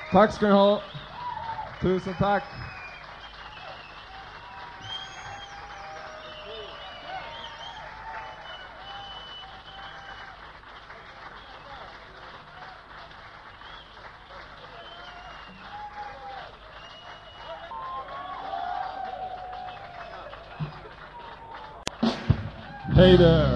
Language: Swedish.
Tack ska ni ha. Tusen tack. Hey there.